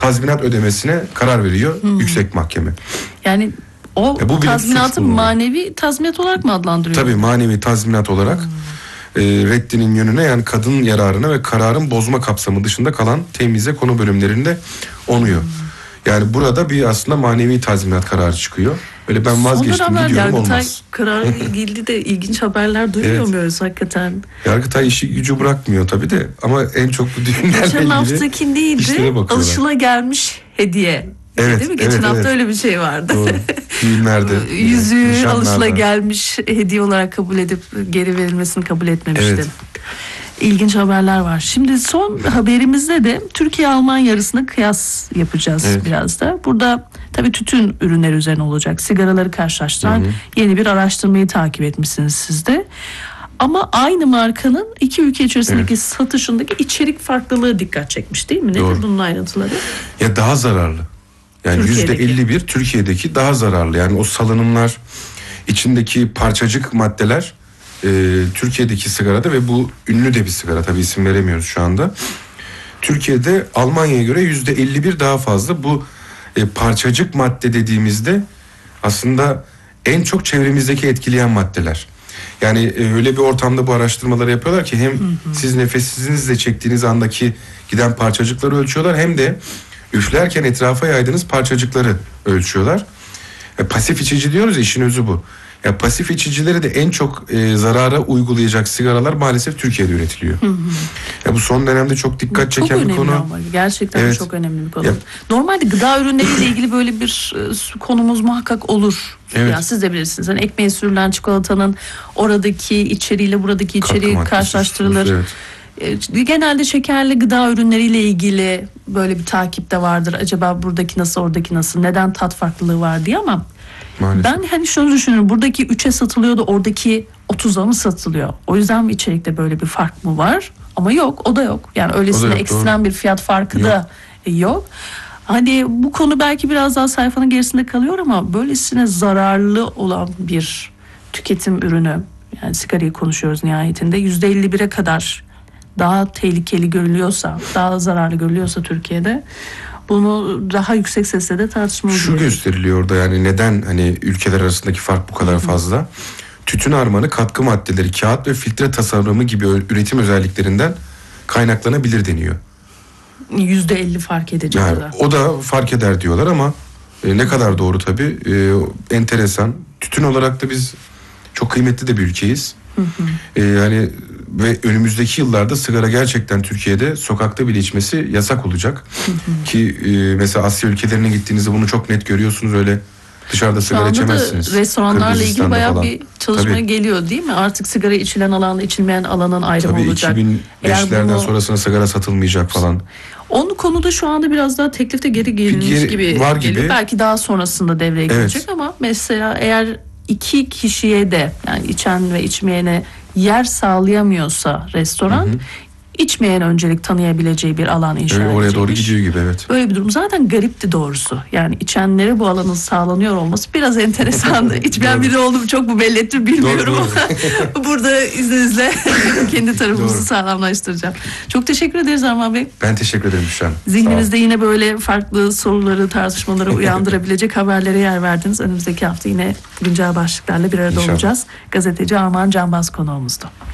tazminat ödemesine karar veriyor yüksek mahkeme. Yani o tazminatı manevi tazminat olarak mı adlandırıyor? Tabii manevi tazminat olarak reddinin yönüne, yani kadın yararına ve kararın bozma kapsamı dışında kalan temize konu bölümlerinde onuyor. Yani burada bir aslında manevi tazminat kararı çıkıyor. Böyle ben vazgeçtim gidiyorum Yargıtay olmaz. kararı ilgili de ilginç haberler duyuyor muyuz hakikaten? Yargıtay işi gücü bırakmıyor tabii de, ama en çok bu düğünlerle ilgili geçen haftaki neydi? Alışılagelmiş hediye. Evet, değil mi? Geçen hafta öyle bir şey vardı. Doğru. Düğünlerde. Yüzüğü alışılagelmiş hediye olarak kabul edip geri verilmesini kabul etmemişti. Evet. İlginç haberler var. Şimdi son haberimizde de Türkiye-Almanya arasında kıyas yapacağız biraz da. Burada tabii tütün ürünleri üzerine olacak. Sigaraları karşılaştıran yeni bir araştırmayı takip etmişsiniz siz de. Ama aynı markanın iki ülke içerisindeki satışındaki içerik farklılığı dikkat çekmiş değil mi? Nedir bunun ayrıntıları? Ya daha zararlı. Yani %51 Türkiye'deki daha zararlı. Yani o salınımlar, içindeki parçacık maddeler Türkiye'deki sigarada, ve bu ünlü de bir sigara, tabii isim veremiyoruz şu anda. Türkiye'de Almanya'ya göre %51 daha fazla. Bu parçacık madde dediğimizde aslında en çok çevremizdeki etkileyen maddeler. Yani öyle bir ortamda bu araştırmaları yapıyorlar ki hem siz nefesinizle çektiğiniz andaki giden parçacıkları ölçüyorlar, hem de üflerken etrafa yaydığınız parçacıkları ölçüyorlar. Pasif içici diyoruz ya, işin özü bu. Ya pasif içicileri de en çok zarara uygulayacak sigaralar maalesef Türkiye'de üretiliyor. Ya bu son dönemde çok dikkat çeken bir konu. Ama gerçekten çok önemli bir konu. Normalde gıda ürünleriyle ilgili böyle bir konumuz muhakkak olur. Yani siz de bilirsiniz. Yani ekmeğe sürülen çikolatanın oradaki içeriğiyle buradaki içeriği karşılaştırılır. Genelde şekerli gıda ürünleriyle ilgili böyle bir takip de vardır. Acaba buradaki nasıl, oradaki nasıl, neden tat farklılığı var diye, ama maalesef. Ben hani şunu düşünüyorum. Buradaki 3'e satılıyor da oradaki 30'a mı satılıyor? O yüzden mi içerikte böyle bir fark mı var? Ama yok, o da yok. Yani öylesine ekstrem bir fiyat farkı da yok. Hani bu konu belki biraz daha sayfanın gerisinde kalıyor, ama böylesine zararlı olan bir tüketim ürünü, yani sigarayı konuşuyoruz nihayetinde, %51'e kadar daha tehlikeli görülüyorsa, daha zararlı görülüyorsa Türkiye'de, bunu daha yüksek sesle de tartışmalıyız. Şu gösteriliyor orada, yani neden hani ülkeler arasındaki fark bu kadar fazla? Tütün harmanı, katkı maddeleri, kağıt ve filtre tasarımı gibi üretim özelliklerinden kaynaklanabilir deniyor. %50 fark edecek yani, o da. O da fark eder diyorlar, ama ne kadar doğru tabii, enteresan. Tütün olarak da biz çok kıymetli de bir ülkeyiz. Yani ve önümüzdeki yıllarda sigara gerçekten Türkiye'de sokakta bile içmesi yasak olacak. Ki mesela Asya ülkelerine gittiğinizde bunu çok net görüyorsunuz, öyle dışarıda sigara içemezsiniz. Şu anda da restoranlarla ilgili bayağı bir çalışma geliyor değil mi? Artık sigara içilen alanla içilmeyen alanın ayrımı olacak. 2005'lerden sonrasında sigara satılmayacak falan. Onun konuda şu anda biraz daha teklifte geri gelinmiş gibi geliyor. Belki daha sonrasında devreye girecek, ama mesela eğer iki kişiye de, yani içen ve içmeyene yer sağlayamıyorsa restoran, içmeyen öncelik tanıyabileceği bir alan inşa edecekmiş. Oraya doğru gidiyor gibi, evet. Böyle bir durum zaten garipti doğrusu. Yani içenlere bu alanın sağlanıyor olması biraz enteresandı. İçmeyen biri oldum, çok mu belli etti bilmiyorum. Doğru. Burada izninizle kendi tarafımızı sağlamlaştıracağım. Çok teşekkür ederiz Arman Bey. Ben teşekkür ederim Büşra. Zihninizde yine böyle farklı soruları, tartışmaları uyandırabilecek haberlere yer verdiniz. Önümüzdeki hafta yine güncel başlıklarla bir arada olacağız. Gazeteci Arman Canbaz konuğumuzdu.